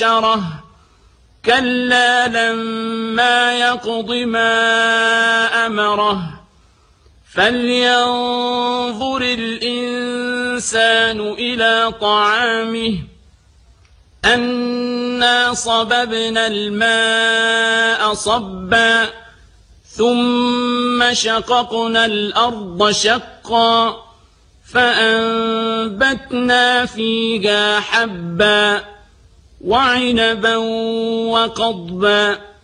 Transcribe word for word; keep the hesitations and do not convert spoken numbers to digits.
حشرة كلا لما يقض ما أمره فلينظر الإنسان إلى طعامه أنا صببنا الماء صبا ثم شققنا الأرض شقا فأنبتنا فيها حبا وعنبا وقضبا